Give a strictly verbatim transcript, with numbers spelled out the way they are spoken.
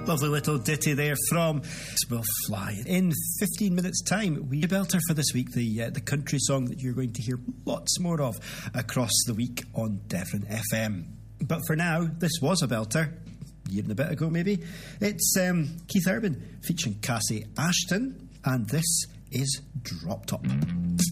Lovely little ditty there from Will Fly. In fifteen minutes' time, we belter for this week, the uh, the country song that you're going to hear lots more of across the week on Devon F M. But for now, this was a belter, a year and a bit ago maybe. It's um, Keith Urban featuring Cassie Ashton, and this is Drop Top.